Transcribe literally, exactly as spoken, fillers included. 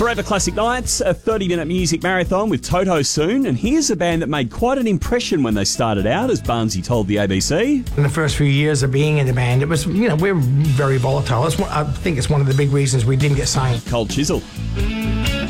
Forever Classic Nights, a thirty-minute music marathon with Toto soon. And here's a band that made quite an impression when they started out, as Barnesy told the A B C. In the first few years of being in the band, it was, you know, we're very volatile. It's one, I think it's one of the big reasons we didn't get signed. Cold Chisel.